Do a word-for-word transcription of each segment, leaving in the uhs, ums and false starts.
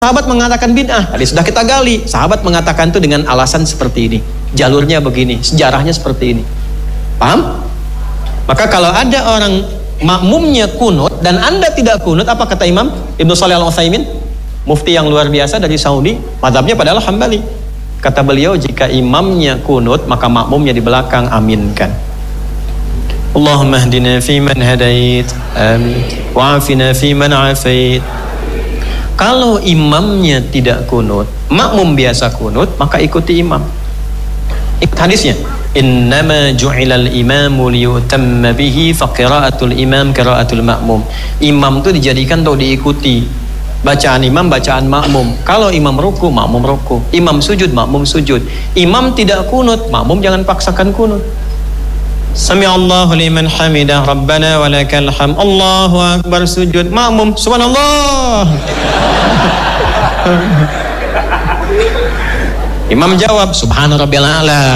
Sahabat mengatakan bid'ah. Tadi sudah kita gali. Sahabat mengatakan itu dengan alasan seperti ini. Jalurnya begini, sejarahnya seperti ini. Paham? Maka kalau ada orang makmumnya kunut dan Anda tidak kunut, apa kata Imam Ibnu Shalih Al-Utsaimin? Mufti yang luar biasa dari Saudi, mazhabnya padahal Hambali. Kata beliau, jika imamnya kunut, maka makmumnya di belakang aminkan. Allahumma hdina fi man hadait, amin. Wa'afina fi man afait. Kalau imamnya tidak kunut, makmum biasa kunut, maka ikuti imam. Ikut hadisnya. Innama ju'ilal imamu liyutamma bihi fa qira'atul imam qira'atul makmum. Imam itu dijadikan untuk diikuti. Bacaan imam, bacaan makmum. Kalau imam ruku, makmum ruku. Imam sujud, makmum sujud. Imam tidak kunut, makmum jangan paksakan kunut. Sami'allahu liman hamidah, Rabbana walakal hamd. Allahu akbar, sujud. Makmum, subhanallah. Imam jawab, subhana rabbil a'la.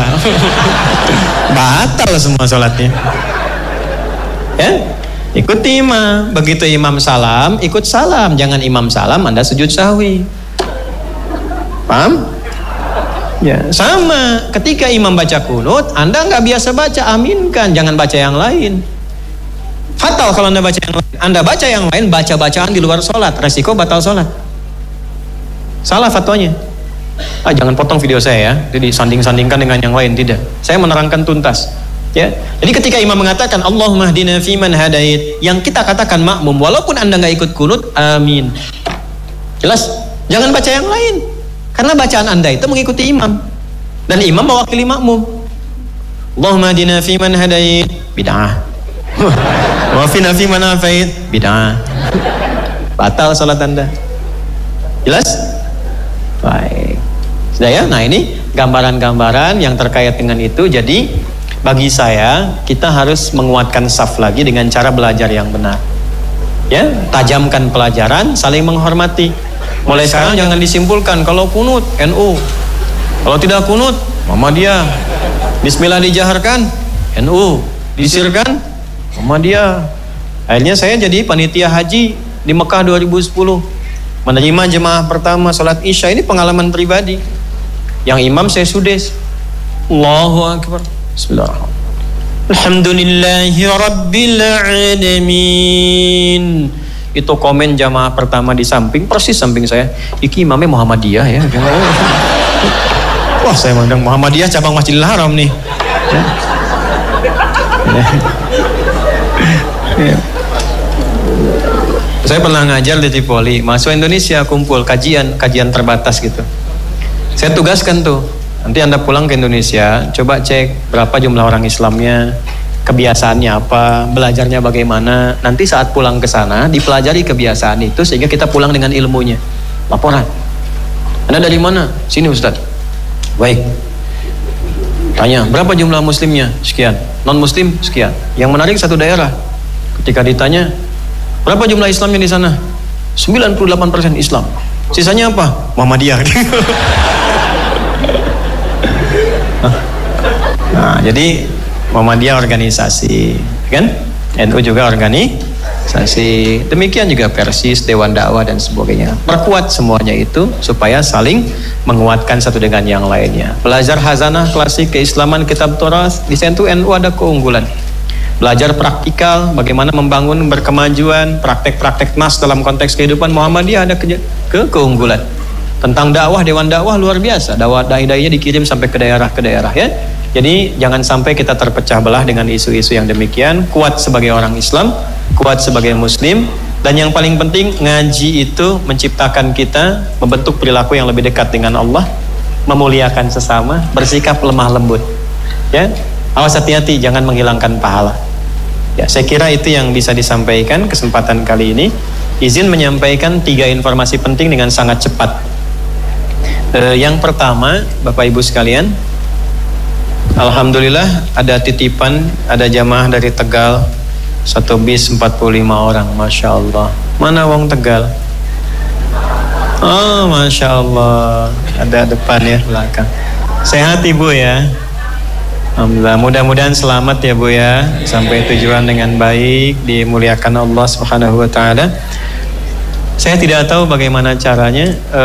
Batal semua salatnya. Ya? Ikuti imam. Begitu imam salam, ikut salam. Jangan imam salam, Anda sujud sahwi. Paham? Ya, sama. Ketika imam baca kunut, Anda nggak biasa baca, aminkan. Jangan baca yang lain. Fatal kalau Anda baca yang lain. Anda baca yang lain, baca bacaan di luar sholat, resiko batal sholat. Salah fatwanya. Ah, jangan potong video saya ya. Jadi sanding-sandingkan dengan yang lain, tidak. Saya menerangkan tuntas. Ya. Jadi ketika imam mengatakan Allahumma hdina fi man hadait, yang kita katakan makmum, walaupun Anda nggak ikut kunut, amin. Jelas? Jangan baca yang lain. Karena bacaan Anda itu mengikuti imam. Dan imam mewakili makmum. Allahumma hdina fi man hadait, bid'ah. Wa fina fi man afait, bid'ah. Batal salat Anda. Jelas? Baik. Sudah ya? Nah, ini gambaran-gambaran yang terkait dengan itu. Jadi bagi saya, kita harus menguatkan saf lagi dengan cara belajar yang benar. Ya, tajamkan pelajaran, saling menghormati. Mulai sekarang jangan disimpulkan kalau kunut N U, kalau tidak kunut Muhammadiyah. Bismillah dijaharkan N U, disirkan Muhammadiyah. Akhirnya saya jadi panitia haji di Mekah dua ribu sepuluh. Menerima jemaah pertama salat Isya, ini pengalaman pribadi. Yang imam saya sudes. Allahu akbar. Bismillahirrahmanirrahim. Alhamdulillahi rabbil alamin. Itu komen jamaah pertama di samping, persis samping saya. Iki imamnya Muhammadiyah ya. Wah, saya mandang Muhammadiyah cabang Masjidil Haram nih. Ya. Ya. Saya pernah ngajar di Tripoli, mahasiswa Indonesia kumpul kajian, kajian terbatas gitu. Saya tugaskan tuh, nanti Anda pulang ke Indonesia, coba cek berapa jumlah orang Islamnya, kebiasaannya apa, belajarnya bagaimana. Nanti saat pulang ke sana, dipelajari kebiasaan itu sehingga kita pulang dengan ilmunya. Laporan. Anda dari mana? Sini Ustaz. Baik. Tanya, berapa jumlah muslimnya? Sekian. Non muslim? Sekian. Yang menarik satu daerah. Ketika ditanya, berapa jumlah Islamnya di sana? sembilan puluh delapan persen Islam. Sisanya apa? Muhammadiyah. Nah, jadi Muhammadiyah organisasi, kan? N U juga organisasi. Demikian juga Persis, Dewan Dakwah dan sebagainya. Perkuat semuanya itu supaya saling menguatkan satu dengan yang lainnya. Belajar hazanah klasik keislaman kitab Torah, di situ N U ada keunggulan. Belajar praktikal, bagaimana membangun berkemajuan, praktek-praktek nas dalam konteks kehidupan Muhammadiyah ada ke, ke keunggulan. Tentang dakwah, Dewan Dakwah luar biasa. Dakwah dai-dainya dikirim sampai ke daerah ke daerah ya. Jadi jangan sampai kita terpecah belah dengan isu-isu yang demikian. Kuat sebagai orang Islam, kuat sebagai Muslim, dan yang paling penting ngaji itu menciptakan kita membentuk perilaku yang lebih dekat dengan Allah, memuliakan sesama, bersikap lemah lembut. Ya, awas hati-hati jangan menghilangkan pahala. Ya, saya kira itu yang bisa disampaikan kesempatan kali ini. Izin menyampaikan tiga informasi penting dengan sangat cepat. E, yang pertama, Bapak Ibu sekalian, alhamdulillah ada titipan, ada jamaah dari Tegal, satu bis empat puluh lima orang, Masya Allah. Mana wong Tegal? Oh, Masya Allah, ada depan ya, belakang. Sehat Ibu ya? Alhamdulillah, mudah-mudahan selamat ya Bu ya, sampai tujuan dengan baik, dimuliakan Allah Subhanahu wa taala. Saya tidak tahu bagaimana caranya.